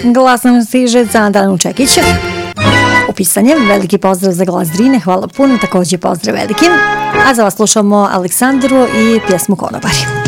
Glas nam stiže za Danu Čekić. Upisanjem, veliki pozdrav za Glas Drine, hvala puno, također pozdrav veliki. A za vas slušamo Aleksandru i pjesmu Konobari.